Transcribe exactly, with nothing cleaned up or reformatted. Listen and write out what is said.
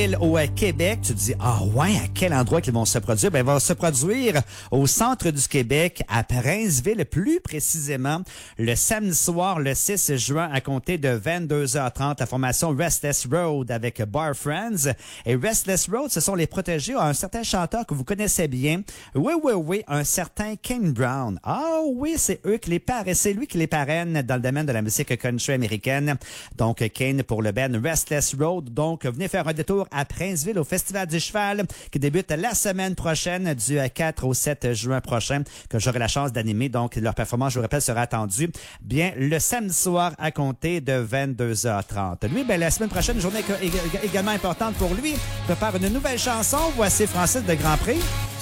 ville au euh, Québec. Tu te dis, ah ouais, à quel endroit qu'ils vont se produire? Ben, ils vont se produire au centre du Québec, à Princeville, plus précisément, le samedi soir, le six juin, à compter de vingt-deux heures trente, la formation Restless Road avec Bar Friends. Et Restless Road, ce sont les protégés à un certain chanteur que vous connaissez bien. Oui, oui, oui, un certain Kane Brown. Ah oui, c'est eux qui les parrainent, c'est lui qui les parraine dans le domaine de la musique country américaine. Donc, Kane pour le band Restless Road. Donc, venez faire un détour à Princeville au Festival du Cheval qui débute la semaine prochaine du quatre au sept juin prochain que j'aurai la chance d'animer. Donc, leur performance, je vous rappelle, sera attendue bien le samedi soir à compter de vingt-deux heures trente. Lui, ben, la semaine prochaine, journée également importante pour lui. Il prépare une nouvelle chanson. Voici Francis de Grand Prix.